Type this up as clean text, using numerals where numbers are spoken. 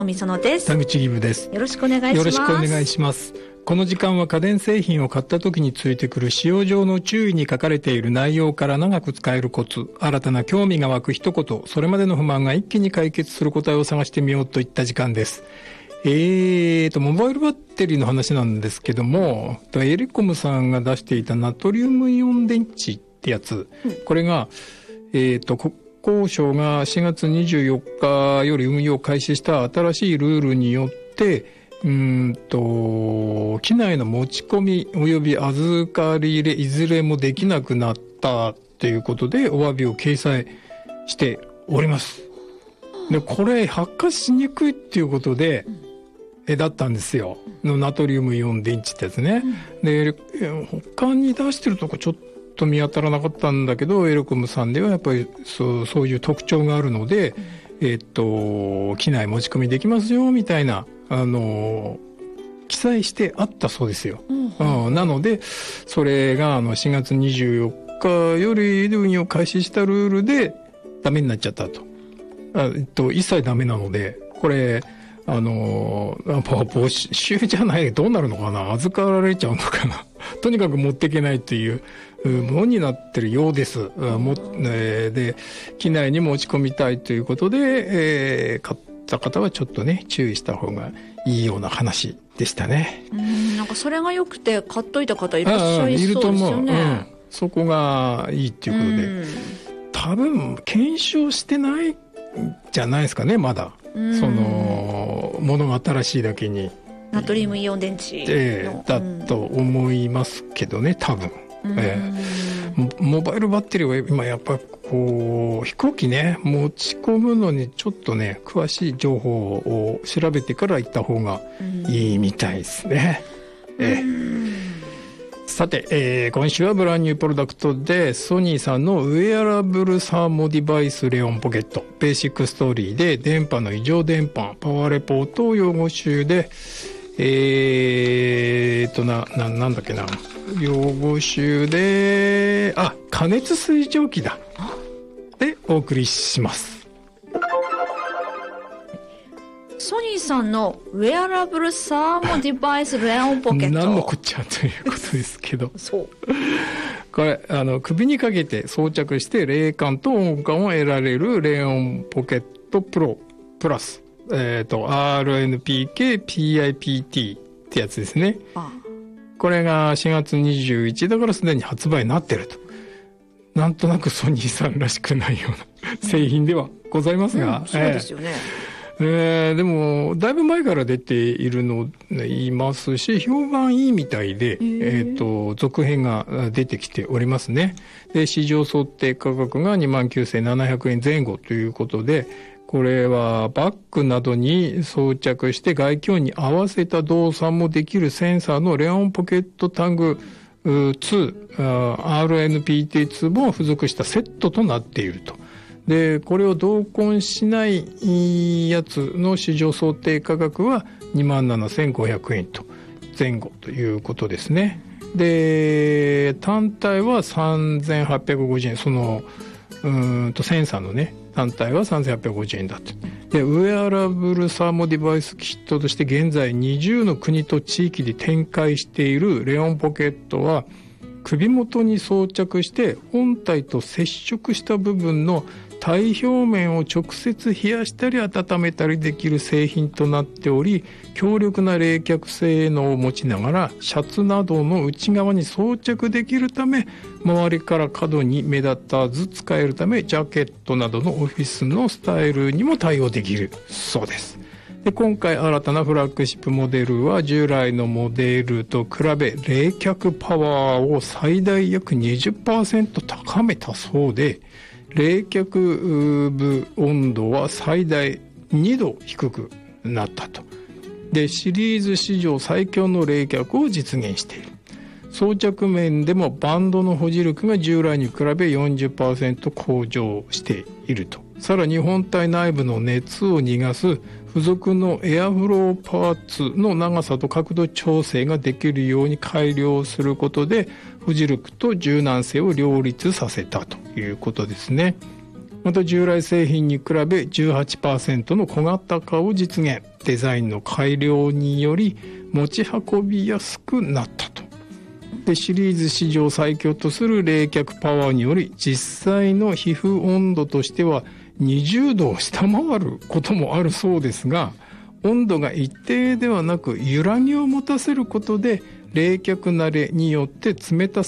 みそのです。 田口義務です。 よろしくお願いします。 よろしくお願いします。この時間は家電製品を買った時についてくる使用上の注意に書かれている内容から長く使えるコツ、新たな興味が湧く一言、それまでの不満が一気に解決する答えを探してみようといった時間です。モバイルバッテリーの話なんですけども、エレコムさんが出していたナトリウムイオン電池ってやつ、これが、国交省が4月24日より運用を開始した新しいルールによって、機内の持ち込み及び預かり入れいずれもできなくなったということでお詫びを掲載しております。で、これ発火しにくいっていうことで、だったんですよ。ナトリウムイオン電池ってやつね。で、他に出してるとこちょっと見当たらなかったんだけど、エレコムさんではやっぱりそういう特徴があるので、機内持ち込みできますよみたいな記載してあったそうですよ。なのでそれが4月24日より運用開始したルールでダメになっちゃったと。一切ダメなので、これ没収じゃない、どうなるのかな、預かられちゃうのかなとにかく持っていけないというものになってるようです。で、機内に持ち込みたいということで、買った方はちょっとね、注意した方がいいような話でしたね。 なんかそれが良くて買っといた方いらっしゃいそうですよね。いると思う。 そこがいいっていうことで、多分検証してないじゃないですかね、まだ。ものが新しいだけに。 ナトリウムイオン電池の、 だと思いますけどね、多分。モバイルバッテリーは今やっぱ飛行機ね、持ち込むのにちょっとね、詳しい情報を調べてから行った方がいいみたいですね。さて、今週はブランニュープロダクトでソニーさんのウェアラブルサーモデバイスレオンポケットベーシックストーリーで電波の異常電波パワーレポートを用語集でなんだっけな、用語集で加熱水蒸気だでお送りします。 ソニーさんのウェアラブルサーモデバイスレオンポケット何のこっちゃということですけどそうこれ首にかけて装着して冷感と温感を得られるレオンポケットプロプラス、RNPK-PIPT ってやつですね。これが4月21だからすでに発売になってると。なんとなくソニーさんらしくないような製品ではございますが、 そうですよね。 でもだいぶ前から出ているの言いますし、評判いいみたいで、続編が出てきておりますね。で、市場想定価格が 29,700 円前後ということで、これはバッグなどに装着して外気温に合わせた動作もできるセンサーのレオンポケットタグ2 RNPT2 も付属したセットとなっていると。で、これを同梱しないやつの市場想定価格は 27,500 円と前後ということですね。で、単体は 3,850 円、センサーのね、単体は 3,850 円だと。で、ウェアラブルサーモデバイスキットとして現在20の国と地域で展開しているレオンポケットは、首元に装着して本体と接触した部分の体表面を直接冷やしたり温めたりできる製品となっており、強力な冷却性能を持ちながらシャツなどの内側に装着できるため、周りから過度に目立たず使えるため、ジャケットなどのオフィスのスタイルにも対応できるそうです。で、今回新たなフラッグシップモデルは従来のモデルと比べ冷却パワーを最大約 20% 高めたそうで、冷却部温度は最大2度低くなったと。で、シリーズ史上最強の冷却を実現している。装着面でもバンドの保持力が従来に比べ 40% 向上していると。さらに本体内部の熱を逃がす付属のエアフローパーツの長さと角度調整ができるように改良することで保持力と柔軟性を両立させたということですね。 また従来製品に比べ 18% の小型化を実現。デザインの改良により持ち運びやすくなったと。でシリーズ史上最強とする冷却パワーにより実際の皮膚温度としては20度を下回ることもあるそうですが、温度が一定ではなく揺らぎを持たせることで冷却慣れによって冷たさ